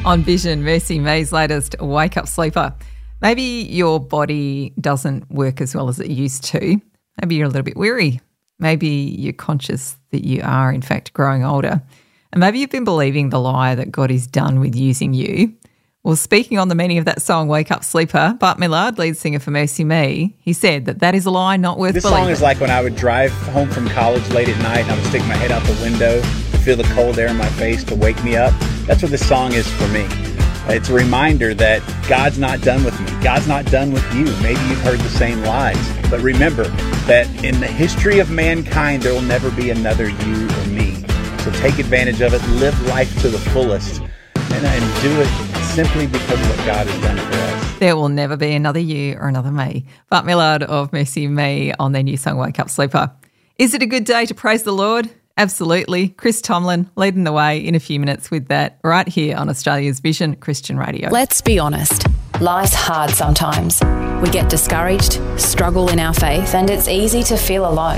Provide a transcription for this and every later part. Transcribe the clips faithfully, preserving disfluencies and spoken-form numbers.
On Vision, Mercy May's latest Wake Up Sleeper. Maybe your body doesn't work as well as it used to. Maybe you're a little bit weary. Maybe you're conscious that you are, in fact, growing older. And maybe you've been believing the lie that God is done with using you. Well, speaking on the meaning of that song, Wake Up Sleeper, Bart Millard, lead singer for Mercy May, he said that that is a lie not worth this believing. This song is like when I would drive home from college late at night and I would stick my head out the window to feel the cold air in my face to wake me up. That's what this song is for me. It's a reminder that God's not done with me. God's not done with you. Maybe you've heard the same lies. But remember that in the history of mankind, there will never be another you or me. So take advantage of it. Live life to the fullest. And, and do it simply because of what God has done for us. There will never be another you or another me. Bart Millard of Mercy May on their new song, Wake Up Sleeper. Is it a good day to praise the Lord? Absolutely. Chris Tomlin leading the way in a few minutes with that right here on Australia's Vision Christian Radio. Let's be honest. Life's hard sometimes. We get discouraged, struggle in our faith, and it's easy to feel alone.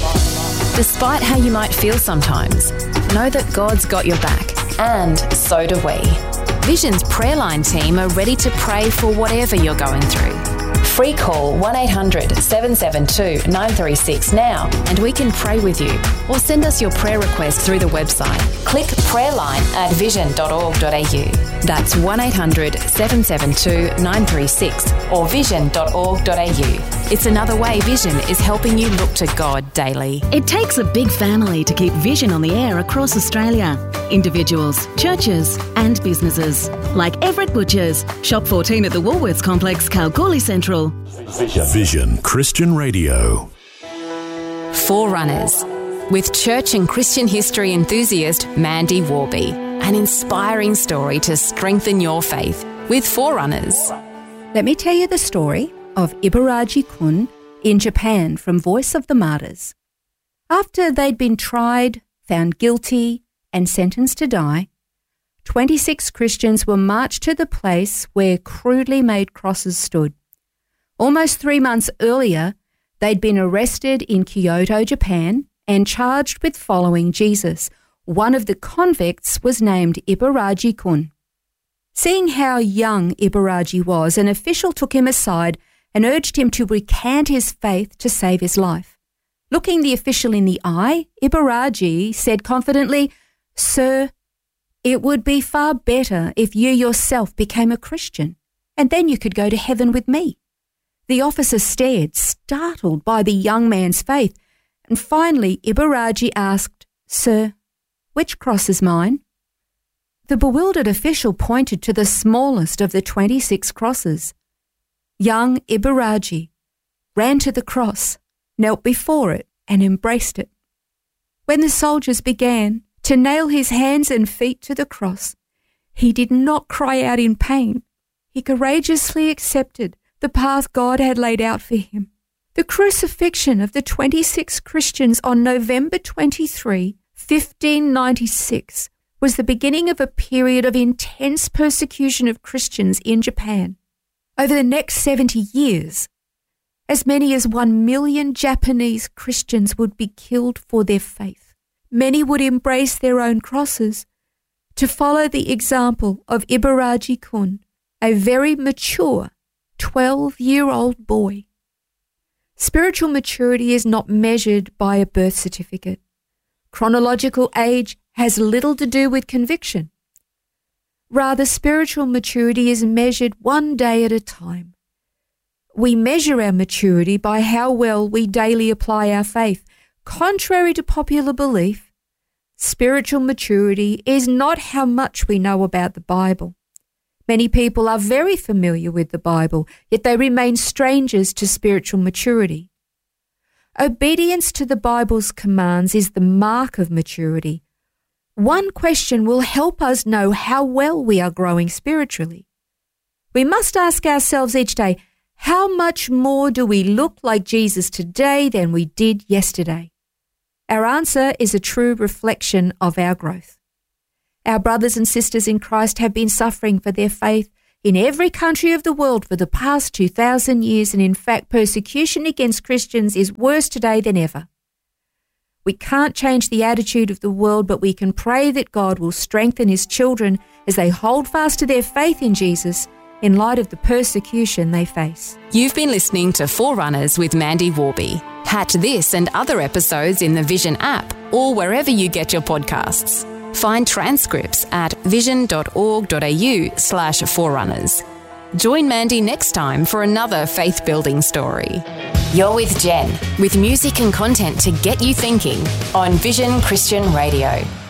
Despite how you might feel sometimes, know that God's got your back, and so do we. Vision's prayer line team are ready to pray for whatever you're going through. Free call one eight hundred seven seven two nine three six now and we can pray with you, or send us your prayer request through the website. Click prayerline at vision dot org dot a u. That's one eight hundred seven seven two nine three six or vision dot org dot a u. It's another way Vision is helping you look to God daily. It takes a big family to keep Vision on the air across Australia. Individuals, churches and businesses. Like Everett Butchers, Shop fourteen at the Woolworths Complex, Kalgoorlie Central. Vision Christian Radio. Forerunners, with church and Christian history enthusiast Mandy Warby. An inspiring story to strengthen your faith with Forerunners. Let me tell you the story of Ibaraki-kun in Japan from Voice of the Martyrs. After they'd been tried, found guilty and sentenced to die, twenty-six Christians were marched to the place where crudely made crosses stood. Almost three months earlier, they'd been arrested in Kyoto, Japan, and charged with following Jesus. One of the convicts was named Ibaraki-kun. Seeing how young Ibaraki was, an official took him aside and urged him to recant his faith to save his life. Looking the official in the eye, Ibaraki said confidently, "Sir, it would be far better if you yourself became a Christian, and then you could go to heaven with me." The officer stared, startled by the young man's faith, and finally Ibaraki asked, "Sir, which cross is mine?" The bewildered official pointed to the smallest of the twenty-six crosses. Young Ibaraki ran to the cross, knelt before it, and embraced it. When the soldiers began to nail his hands and feet to the cross, he did not cry out in pain. He courageously accepted the path God had laid out for him. The crucifixion of the twenty-six Christians on November twenty-third, fifteen ninety-six, was the beginning of a period of intense persecution of Christians in Japan. Over the next seventy years, as many as one million Japanese Christians would be killed for their faith. Many would embrace their own crosses to follow the example of Ibaraki-kun, a very mature twelve-year-old boy. Spiritual maturity is not measured by a birth certificate. Chronological age has little to do with conviction. Rather, spiritual maturity is measured one day at a time. We measure our maturity by how well we daily apply our faith. Contrary to popular belief, spiritual maturity is not how much we know about the Bible. Many people are very familiar with the Bible, yet they remain strangers to spiritual maturity. Obedience to the Bible's commands is the mark of maturity. One question will help us know how well we are growing spiritually. We must ask ourselves each day, how much more do we look like Jesus today than we did yesterday? Our answer is a true reflection of our growth. Our brothers and sisters in Christ have been suffering for their faith in every country of the world for the past two thousand years, and in fact, persecution against Christians is worse today than ever. We can't change the attitude of the world, but we can pray that God will strengthen his children as they hold fast to their faith in Jesus in light of the persecution they face. You've been listening to Forerunners with Mandy Warby. Catch this and other episodes in the Vision app or wherever you get your podcasts. Find transcripts at vision.org.au slash forerunners. Join Mandy next time for another faith-building story. You're with Jen, with music and content to get you thinking on Vision Christian Radio.